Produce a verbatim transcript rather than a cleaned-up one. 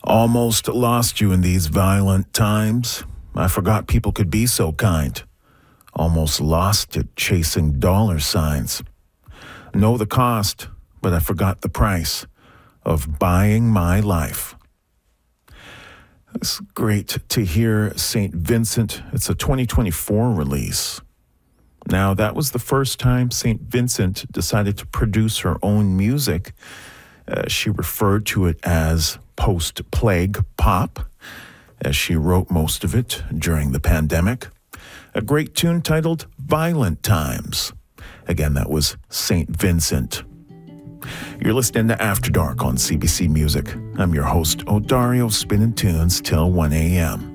Almost lost you in these violent times. I forgot people could be so kind. Almost lost it chasing dollar signs. Know the cost, but I forgot the price of buying my life. It's great to hear Saint Vincent. It's a twenty twenty-four release. Now, that was the first time Saint Vincent decided to produce her own music. Uh, she referred to it as post-plague pop, as she wrote most of it during the pandemic. A great tune titled Violent Times. Again, that was Saint Vincent. You're listening to After Dark on C B C Music. I'm your host, Odario, spinning tunes till one a.m.